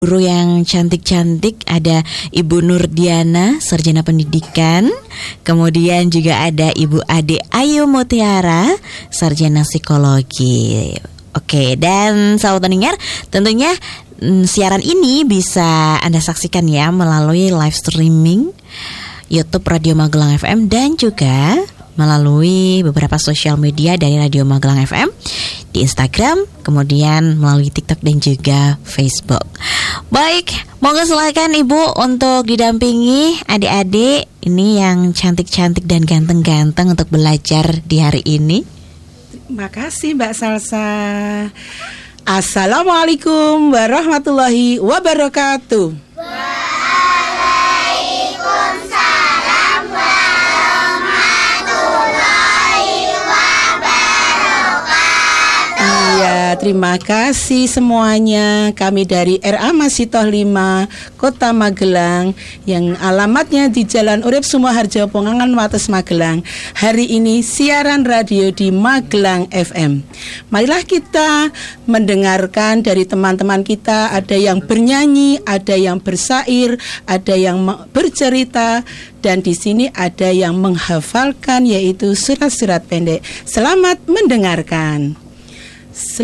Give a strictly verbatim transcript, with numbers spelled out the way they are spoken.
guru yang cantik-cantik. Ada Ibu Nurdiana, sarjana pendidikan. Kemudian juga ada Ibu Ade Ayu Mutiara, sarjana psikologi. Oke, dan sahabat pendengar, tentunya mm, siaran ini bisa Anda saksikan ya melalui live streaming YouTube Radio Magelang F M dan juga melalui beberapa sosial media dari Radio Magelang F M, di Instagram, kemudian melalui TikTok dan juga Facebook. Baik, monggo silakan Ibu untuk didampingi adik-adik ini yang cantik-cantik dan ganteng-ganteng untuk belajar di hari ini. Terima kasih Mbak Salsa. Assalamualaikum warahmatullahi wabarakatuh. Ya, terima kasih semuanya. Kami dari R A Masitoh lima Kota Magelang yang alamatnya di Jalan Urip Sumoharjo Pongangan Wates Magelang. Hari ini siaran radio di Magelang F M. Marilah kita mendengarkan dari teman-teman kita. Ada yang bernyanyi, ada yang bersair, ada yang bercerita, dan di sini ada yang menghafalkan yaitu surat-surat pendek. Selamat mendengarkan.